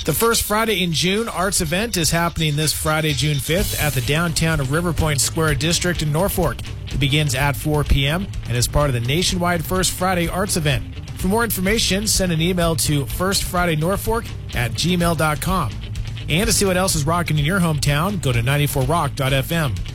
The first Friday in June arts event is happening this Friday, June 5th at the downtown River Point Square District in Norfolk. It begins at 4 p.m. and is part of the nationwide First Friday arts event. For more information, send an email to firstfridaynorfolk@gmail.com. And to see what else is rocking in your hometown, go to 94rock.fm.